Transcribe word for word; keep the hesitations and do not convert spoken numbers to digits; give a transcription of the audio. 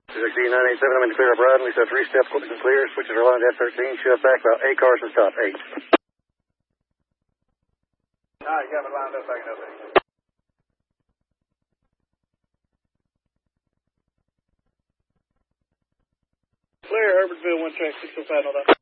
six D nine eight seven, I'm in the clear up riding. We said three steps, quick and clear. Switches are lined at thirteen. Shove back about eight cars to the top. Eight. All right, you got me lined up. Backing up. Eight. Clear, Herbertsville, one track, six oh five, no doubt.